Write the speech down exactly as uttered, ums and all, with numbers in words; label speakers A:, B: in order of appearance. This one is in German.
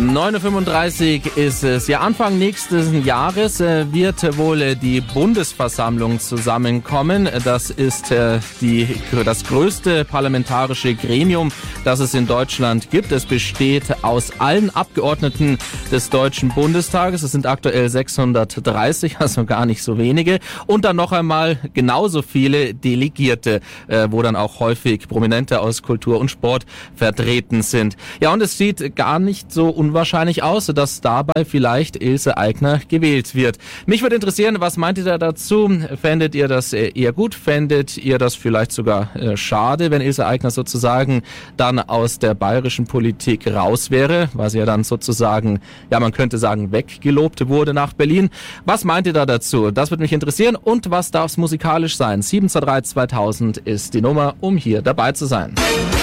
A: neun Uhr fünfunddreißig ist es. Ja, Anfang nächsten Jahres äh, wird wohl äh, die Bundesversammlung zusammenkommen. Das ist äh, die, das größte parlamentarische Gremium, das es in Deutschland gibt. Es besteht aus allen Abgeordneten des Deutschen Bundestages. Es sind aktuell sechshundertdreißig, also gar nicht so wenige. Und dann noch einmal genauso viele Delegierte, äh, wo dann auch häufig Prominente aus Kultur und Sport vertreten sind. Ja, und es sieht gar nicht so unwahrscheinlich aus, dass dabei vielleicht Ilse Aigner gewählt wird. Mich würde interessieren, was meint ihr da dazu? Fändet ihr das eher gut? Fändet ihr das vielleicht sogar äh, schade, wenn Ilse Aigner sozusagen dann aus der bayerischen Politik raus wäre, weil sie ja dann sozusagen, ja, man könnte sagen, weggelobt wurde nach Berlin? Was meint ihr da dazu? Das würde mich interessieren. Und was darf es musikalisch sein? sieben zwei drei zweitausend ist die Nummer, um hier dabei zu sein.